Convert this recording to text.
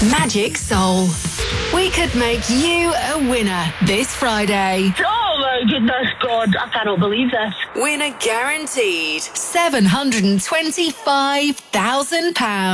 Magic Soul. We could make you a winner this Friday. Oh my goodness, God, I cannot believe this. Winner guaranteed. £725,000.